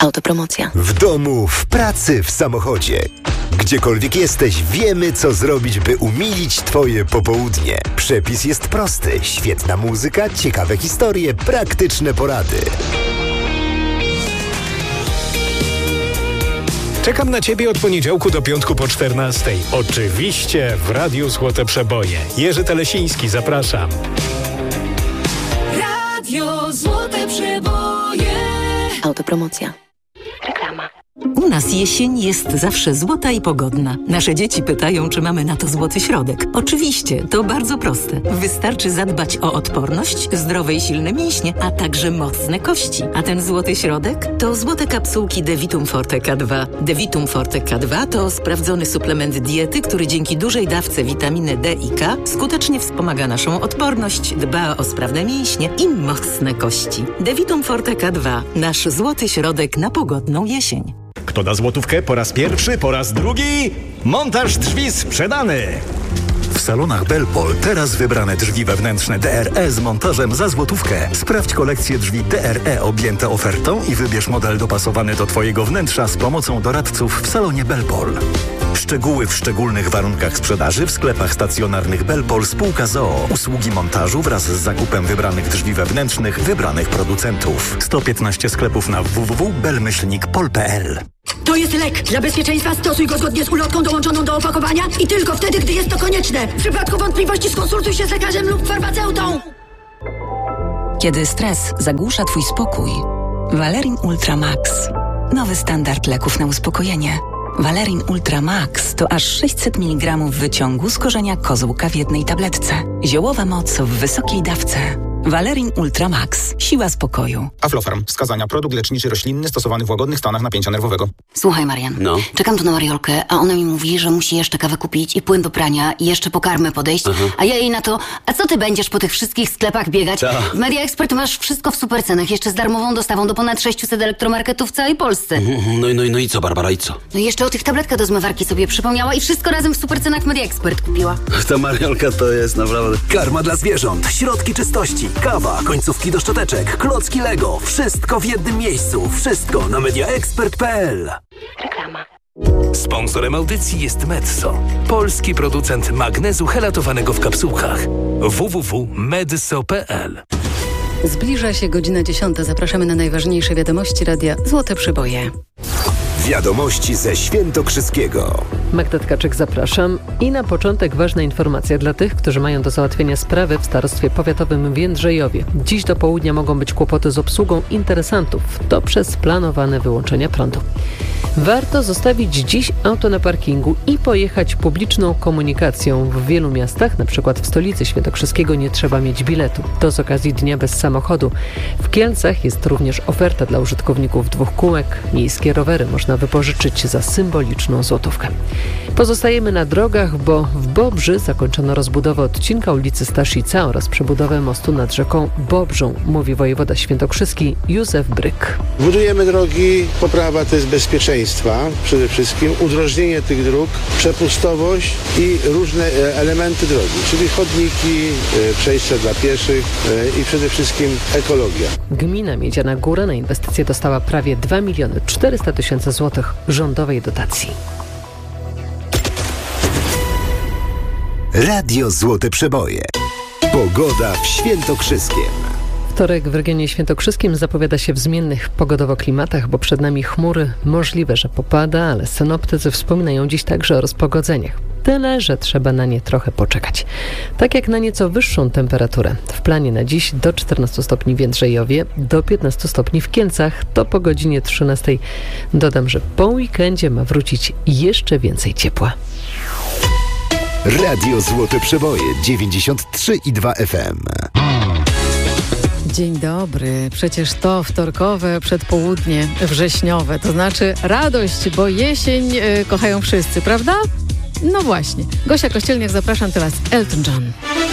Autopromocja. W domu, w pracy, w samochodzie. Gdziekolwiek jesteś, wiemy, co zrobić, by umilić Twoje popołudnie. Przepis jest prosty. Świetna muzyka, ciekawe historie, praktyczne porady. Czekam na Ciebie od poniedziałku do piątku po 14:00. Oczywiście w Radiu Złote Przeboje. Jerzy Telesiński, zapraszam. Radio Złote Przeboje. Autopromocja. Reklama. U nas jesień jest zawsze złota i pogodna. Nasze dzieci pytają, czy mamy na to złoty środek. Oczywiście, to bardzo proste. Wystarczy zadbać o odporność, zdrowe i silne mięśnie, a także mocne kości. A ten złoty środek to złote kapsułki Devitum Forte K2. Devitum Forte K2 to sprawdzony suplement diety, który dzięki dużej dawce witaminy D i K skutecznie wspomaga naszą odporność, dba o sprawne mięśnie i mocne kości. Devitum Forte K2. Nasz złoty środek na pogodną jesień. Kto da złotówkę po raz pierwszy, po raz drugi? Montaż drzwi sprzedany! W salonach Belpol teraz wybrane drzwi wewnętrzne DRE z montażem za złotówkę. Sprawdź kolekcję drzwi DRE objęte ofertą i wybierz model dopasowany do Twojego wnętrza z pomocą doradców w salonie Belpol. Szczegóły w szczególnych warunkach sprzedaży w sklepach stacjonarnych Belpol spółka z.o.o. Usługi montażu wraz z zakupem wybranych drzwi wewnętrznych wybranych producentów. 115 sklepów na www.bel-pol.pl. To jest lek. Dla bezpieczeństwa stosuj go zgodnie z ulotką dołączoną do opakowania i tylko wtedy, gdy jest to konieczne. W przypadku wątpliwości skonsultuj się z lekarzem lub farmaceutą. Kiedy stres zagłusza Twój spokój, Valerin Ultra Max. Nowy standard leków na uspokojenie. Valerin Ultra Max to aż 600 mg wyciągu z korzenia kozłka w jednej tabletce. Ziołowa moc w wysokiej dawce. Valerin Ultra Max. Siła spokoju. Aflofarm. Wskazania. Produkt leczniczy roślinny stosowany w łagodnych stanach napięcia nerwowego. Słuchaj, Marian. No? Czekam tu na Mariolkę, a ona mi mówi, że musi jeszcze kawę kupić i płyn do prania i jeszcze po karmę podejść. Aha. A ja jej na to, a co ty będziesz po tych wszystkich sklepach biegać? Ta. W Media Expert masz wszystko w supercenach, jeszcze z darmową dostawą do ponad 600 elektromarketów w całej Polsce. No i co, Barbara, i co? No i jeszcze o tych tabletkach do zmywarki sobie przypomniała i wszystko razem w supercenach w Media Expert kupiła. Ta Mariolka to jest naprawdę... Karma dla zwierząt, środki czystości, kawa, końcówki do szczoteczek, klocki Lego. Wszystko w jednym miejscu. Wszystko na mediaexpert.pl. Reklama. Sponsorem audycji jest Medso, polski producent magnezu helatowanego w kapsułkach. www.medso.pl. Zbliża się godzina 10. Zapraszamy na najważniejsze wiadomości Radia Złote Przeboje. Wiadomości ze Świętokrzyskiego. Magda Tkaczyk, zapraszam. I na początek ważna informacja dla tych, którzy mają do załatwienia sprawy w starostwie powiatowym w Jędrzejowie. Dziś do południa mogą być kłopoty z obsługą interesantów. To przez planowane wyłączenia prądu. Warto zostawić dziś auto na parkingu i pojechać publiczną komunikacją. W wielu miastach, na przykład w stolicy Świętokrzyskiego, nie trzeba mieć biletu. To z okazji Dnia bez samochodu. W Kielcach jest również oferta dla użytkowników dwóch kółek. Miejskie rowery można wypożyczyć za symboliczną złotówkę. Pozostajemy na drogach, bo w Bobrzy zakończono rozbudowę odcinka ulicy Staszica oraz przebudowę mostu nad rzeką Bobrzą, mówi wojewoda świętokrzyski Józef Bryk. Budujemy drogi, poprawa to jest bezpieczeństwa przede wszystkim, udrożnienie tych dróg, przepustowość i różne elementy drogi, czyli chodniki, przejścia dla pieszych i przede wszystkim ekologia. Gmina Miedziana Góra na inwestycje dostała prawie 2 400 000 złotych rządowej dotacji. Radio Złote Przeboje. Pogoda w Świętokrzyskiem. Wtorek w regionie świętokrzyskim zapowiada się w zmiennych pogodowo klimatach, bo przed nami chmury. Możliwe, że popada, ale synoptycy wspominają dziś także o rozpogodzeniach. Tyle, że trzeba na nie trochę poczekać. Tak jak na nieco wyższą temperaturę. W planie na dziś do 14 stopni w Jędrzejowie, do 15 stopni w Kielcach, to po godzinie 13. Dodam, że po weekendzie ma wrócić jeszcze więcej ciepła. Radio Złote Przeboje 93,2 FM. Dzień dobry. Przecież to wtorkowe przedpołudnie wrześniowe, to znaczy radość, bo jesień kochają wszyscy, prawda? No właśnie. Gosia Kościelniak, zapraszam teraz Elton John.